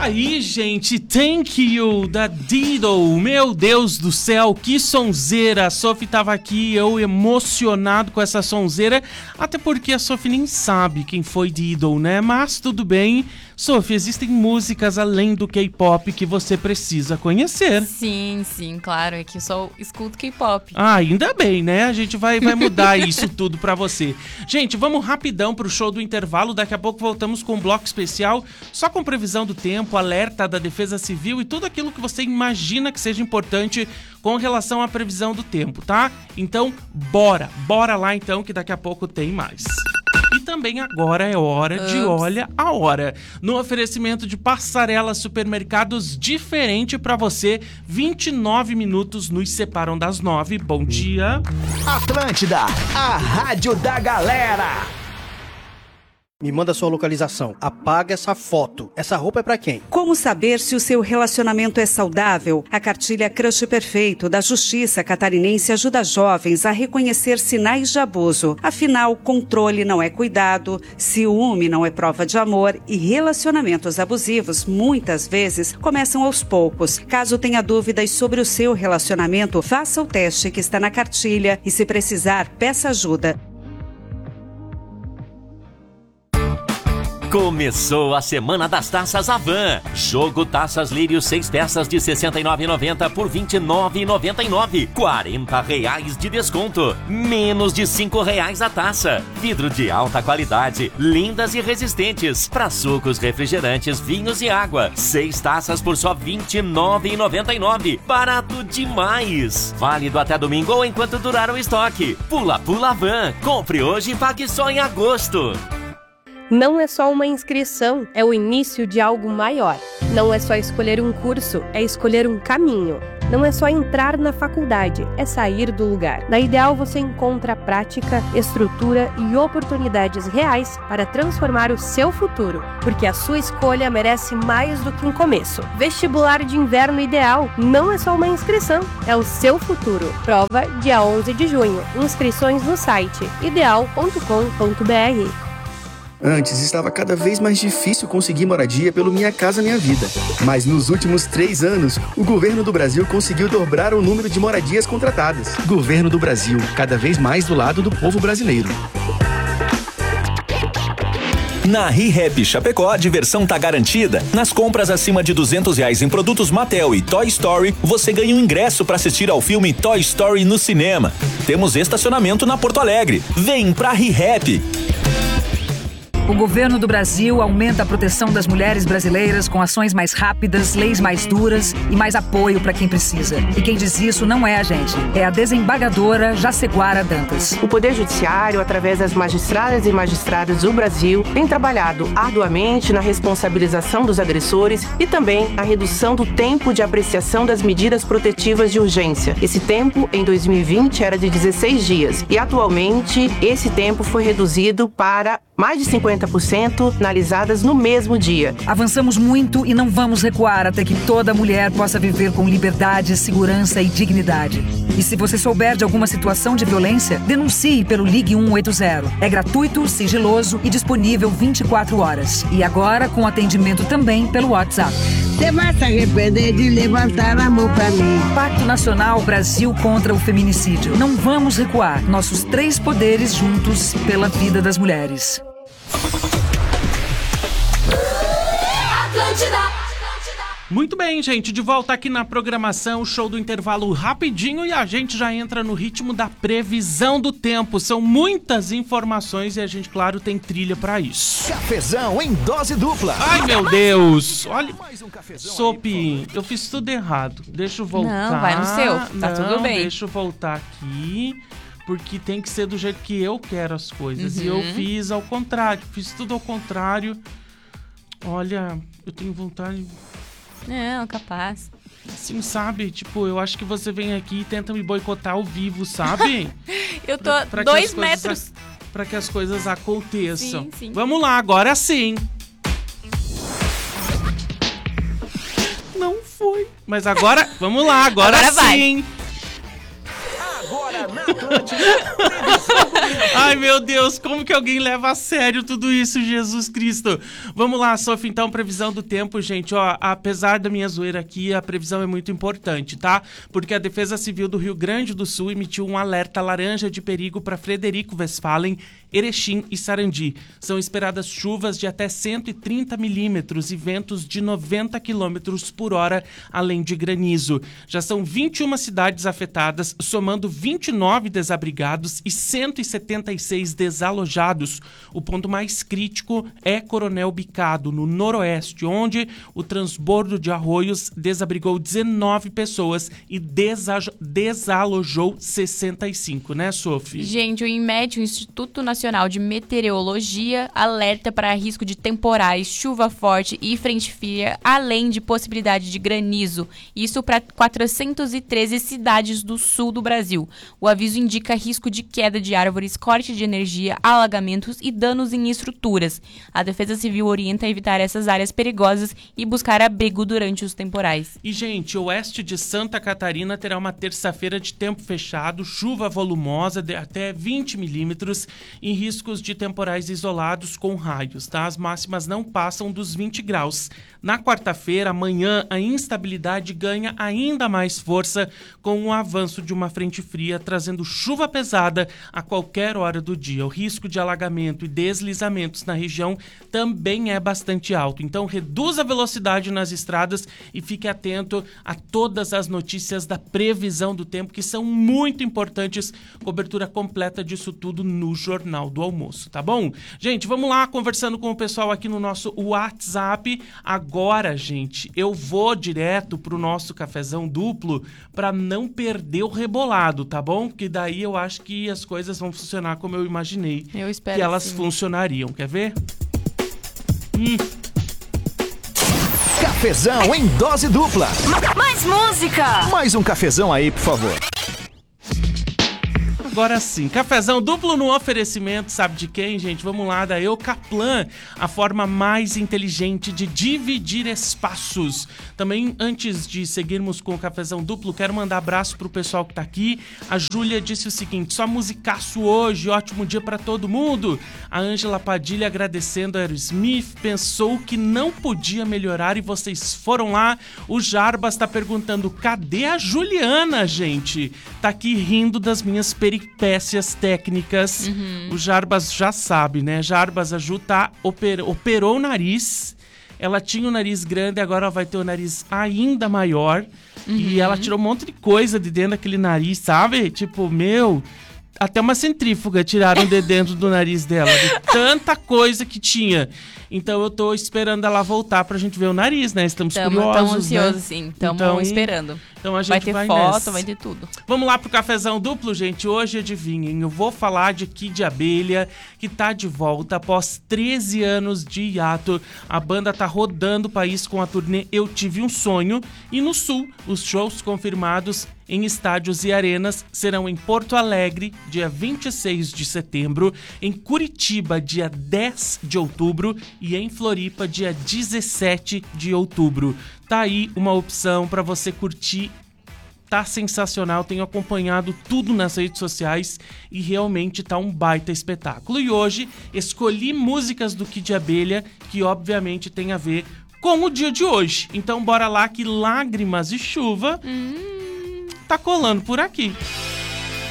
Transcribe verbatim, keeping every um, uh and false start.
aí, gente, Thank You, da Dido. Meu Deus do céu, que sonzeira. A Sophie tava aqui, eu emocionado com essa sonzeira, até porque a Sophie nem sabe quem foi Dido, né? Mas tudo bem. Sophie, existem músicas além do K-pop que você precisa conhecer. Sim, sim, claro, é que eu só escuto K-pop. Ah, ainda bem, né? A gente vai, vai mudar isso tudo pra você. Gente, vamos rapidão pro show do intervalo. Daqui a pouco voltamos com um bloco especial, só com previsão do tempo, alerta da Defesa Civil e tudo aquilo que você imagina que seja importante com relação à previsão do tempo, tá? Então, bora, bora lá então, que daqui a pouco tem mais. E também agora é hora de Ups. Olha a Hora. No oferecimento de Passarela Supermercados, diferente pra você. vinte e nove minutos nos separam das nove. Bom dia. Atlântida, a rádio da galera. Me manda sua localização. Apaga essa foto. Essa roupa é pra quem? Como saber se o seu relacionamento é saudável? A cartilha Crush Perfeito da Justiça Catarinense ajuda jovens a reconhecer sinais de abuso. Afinal, controle não é cuidado, ciúme não é prova de amor e relacionamentos abusivos muitas vezes começam aos poucos. Caso tenha dúvidas sobre o seu relacionamento, faça o teste que está na cartilha e, se precisar, peça ajuda. Começou a Semana das Taças Avan. Jogo Taças Lírio seis peças de sessenta e nove reais e noventa centavos por vinte e nove reais e noventa e nove centavos. quarenta reais de desconto. Menos de cinco reais a taça. Vidro de alta qualidade, lindas e resistentes. Para sucos, refrigerantes, vinhos e água. Seis taças por só vinte e nove reais e noventa e nove centavos. Barato demais. Válido até domingo ou enquanto durar o estoque. Pula Pula Avan. Compre hoje e pague só em agosto. Não é só uma inscrição, é o início de algo maior. Não é só escolher um curso, é escolher um caminho. Não é só entrar na faculdade, é sair do lugar. Na Ideal você encontra prática, estrutura e oportunidades reais para transformar o seu futuro, porque a sua escolha merece mais do que um começo. Vestibular de Inverno Ideal não é só uma inscrição, é o seu futuro. Prova dia onze de junho. Inscrições no site ideal ponto com ponto b r. Antes estava cada vez mais difícil conseguir moradia pelo Minha Casa Minha Vida. Mas nos últimos três anos, o governo do Brasil conseguiu dobrar o número de moradias contratadas. Governo do Brasil, cada vez mais do lado do povo brasileiro. Na ReHap Chapecó, a diversão tá garantida. Nas compras acima de duzentos reais em produtos Mattel e Toy Story, você ganha um ingresso para assistir ao filme Toy Story no cinema. Temos estacionamento na Porto Alegre. Vem pra ReHap. O governo do Brasil aumenta a proteção das mulheres brasileiras com ações mais rápidas, leis mais duras e mais apoio para quem precisa. E quem diz isso não é a gente, é a desembargadora Jaceguara Dantas. O Poder Judiciário, através das magistradas e magistrados do Brasil, tem trabalhado arduamente na responsabilização dos agressores e também na redução do tempo de apreciação das medidas protetivas de urgência. Esse tempo, em dois mil e vinte, era de dezesseis dias e atualmente esse tempo foi reduzido para mais de cinquenta por cento analisadas no mesmo dia. Avançamos muito e não vamos recuar até que toda mulher possa viver com liberdade, segurança e dignidade. E se você souber de alguma situação de violência, denuncie pelo Ligue um oito zero. É gratuito, sigiloso e disponível vinte e quatro horas. E agora com atendimento também pelo WhatsApp. Você vai se arrepender de levantar a mão pra mim. Pacto Nacional Brasil contra o Feminicídio. Não vamos recuar. Nossos três poderes juntos pela vida das mulheres. Muito bem, gente, de volta aqui na programação, show do intervalo rapidinho e a gente já entra no ritmo da previsão do tempo. São muitas informações e a gente, claro, tem trilha pra isso. Cafezão em dose dupla. Ai, meu Deus! Olha, Sophie, eu fiz tudo errado. Deixa eu voltar. Não, vai no seu, tá Não, tudo bem. Deixa eu voltar aqui, porque tem que ser do jeito que eu quero as coisas. Uhum. E eu fiz ao contrário, fiz tudo ao contrário. Olha, eu tenho vontade... Não, capaz. Assim, sabe? Tipo, eu acho que você vem aqui e tenta me boicotar ao vivo, sabe? Eu tô pra, pra dois que metros. A, pra que as coisas aconteçam. Sim, sim. Vamos lá, agora sim. Não foi. Mas agora, vamos lá, agora, agora sim. Vai. Agora na Atlântida, previsão do Ai, meu Deus, como que alguém leva a sério tudo isso, Jesus Cristo? Vamos lá, Sophie, então, previsão do tempo, gente. Ó, apesar da minha zoeira aqui, a previsão é muito importante, tá? Porque a Defesa Civil do Rio Grande do Sul emitiu um alerta laranja de perigo para Frederico Westphalen, Erechim e Sarandi. São esperadas chuvas de até cento e trinta milímetros e ventos de noventa quilômetros por hora, além de granizo. Já são vinte e uma cidades afetadas, somando vinte e nove desabrigados e cento e setenta e seis desalojados. O ponto mais crítico é Coronel Bicado, no noroeste, onde o transbordo de arroios desabrigou dezenove pessoas e desa- desalojou sessenta e cinco, né, Sophie? Gente, o INMET, o Instituto Nacional de Meteorologia, alerta para risco de temporais, chuva forte e frente fria, além de possibilidade de granizo. Isso para quatrocentas e treze cidades do sul do Brasil. O aviso indica risco de queda de árvores, corte de energia, alagamentos e danos em estruturas. A Defesa Civil orienta a evitar essas áreas perigosas e buscar abrigo durante os temporais. E, gente, o oeste de Santa Catarina terá uma terça-feira de tempo fechado, chuva volumosa de até vinte milímetros e riscos de temporais isolados com raios, tá? As máximas não passam dos vinte graus. Na quarta-feira, amanhã, a instabilidade ganha ainda mais força com o avanço de uma frente fria, trazendo chuva pesada a qualquer hora do dia. O risco de alagamento e deslizamentos na região também é bastante alto. Então, reduza a velocidade nas estradas e fique atento a todas as notícias da previsão do tempo, que são muito importantes. Cobertura completa disso tudo no Jornal do Almoço, tá bom? Gente, vamos lá, conversando com o pessoal aqui no nosso WhatsApp. Agora, gente, eu vou direto pro nosso cafezão duplo para não perder o rebolado, tá bom? Porque daí eu acho que as coisas vão funcionar como eu imaginei Eu espero que elas sim. funcionariam. Quer ver? Hum. Cafezão em dose dupla. Mais música! Mais um cafezão aí, por favor. Agora sim, cafezão duplo no oferecimento, sabe de quem, gente? Vamos lá, da Eucaplan, a forma mais inteligente de dividir espaços. Também, antes de seguirmos com o cafezão duplo, quero mandar abraço pro pessoal que tá aqui. A Júlia disse o seguinte: só musicaço hoje, ótimo dia pra todo mundo. A Ângela Padilha agradecendo a Aerosmith, pensou que não podia melhorar e vocês foram lá. O Jarbas tá perguntando, cadê a Juliana, gente? Tá aqui rindo das minhas peripécias Pécias técnicas. Uhum. O Jarbas já sabe, né? Jarbas, a Ju tá, oper, operou o nariz. Ela tinha o nariz grande, agora ela vai ter o nariz ainda maior. Uhum. E ela tirou um monte de coisa de dentro daquele nariz, sabe? Tipo, meu... Até uma centrífuga tiraram de dentro do nariz dela, de tanta coisa que tinha. Então eu tô esperando ela voltar pra gente ver o nariz, né? Estamos tamo, curiosos, tamo ansiosos, né? sim. Estamos então, esperando. Então a gente vai ter vai foto, nessa. vai ter tudo. Vamos lá pro cafezão duplo, gente. Hoje, adivinhem, eu vou falar de Kid Abelha, que tá de volta após treze anos de hiato. A banda tá rodando o país com a turnê Eu Tive um Sonho. E no Sul, os shows confirmados em estádios e arenas serão em Porto Alegre, dia vinte e seis de setembro, em Curitiba, dia dez de outubro e em Floripa, dia dezessete de outubro. Tá aí uma opção para você curtir. Tá sensacional, tenho acompanhado tudo nas redes sociais e realmente tá um baita espetáculo. E hoje escolhi músicas do Kid Abelha que obviamente tem a ver com o dia de hoje. Então bora lá que Lágrimas e Chuva... Hum. Tá colando por aqui.